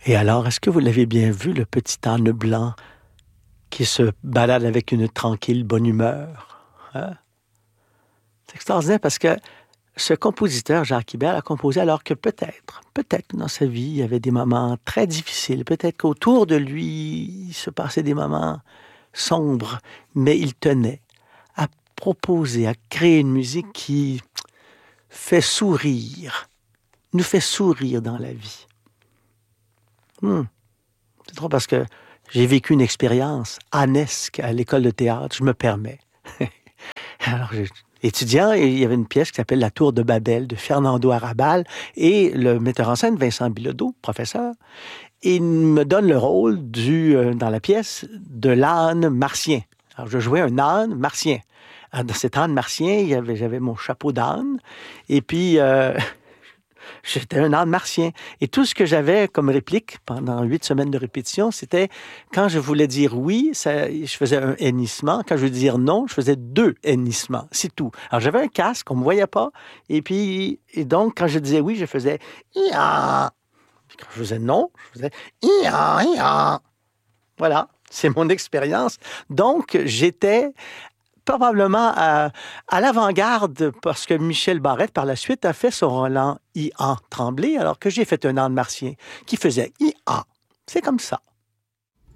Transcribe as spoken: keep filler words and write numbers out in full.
Et alors, est-ce que vous l'avez bien vu, le petit âne blanc qui se balade avec une tranquille bonne humeur? Hein? C'est extraordinaire parce que ce compositeur, Jacques Ibert, a composé alors que peut-être, peut-être dans sa vie, il y avait des moments très difficiles. Peut-être qu'autour de lui, il se passait des moments sombres, mais il tenait à proposer, à créer une musique qui fait sourire, nous fait sourire dans la vie. Hmm. C'est drôle parce que j'ai vécu une expérience annesque à l'école de théâtre, je me permets. Alors, j'ai étudiant, et il y avait une pièce qui s'appelle La Tour de Babel de Fernando Arrabal et le metteur en scène, Vincent Bilodeau, professeur, il me donne le rôle du, euh, dans la pièce de l'âne martien. Alors, je jouais un âne martien. Alors, dans cet âne martien, il y avait, j'avais mon chapeau d'âne et puis euh, j'étais un âne martien. Et tout ce que j'avais comme réplique pendant huit semaines de répétition, c'était quand je voulais dire oui, ça, je faisais un hennissement. Quand je voulais dire non, je faisais deux hennissements. C'est tout. Alors, j'avais un casque, on ne me voyait pas. Et puis, et donc, quand je disais oui, je faisais ia. Puis quand je faisais non, je faisais ia, ia. Voilà, c'est mon expérience. Donc, j'étais probablement à, à l'avant-garde parce que Michel Barrette, par la suite, a fait son Roland Ian Tremblay, alors que j'ai fait un âne martien qui faisait Ian. C'est comme ça.